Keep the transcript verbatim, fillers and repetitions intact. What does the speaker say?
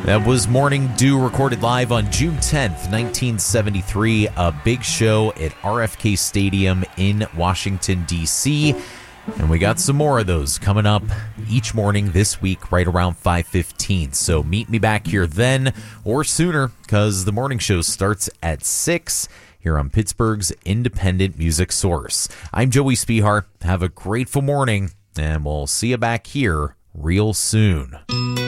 That was Morning Dew, recorded live on June tenth, nineteen seventy-three, a big show at R F K Stadium in Washington, D C And we got some more of those coming up each morning this week right around five fifteen. So meet me back here then or sooner, because the morning show starts at six here on Pittsburgh's independent music source. I'm Joey Spihar. Have a grateful morning, and we'll see you back here real soon.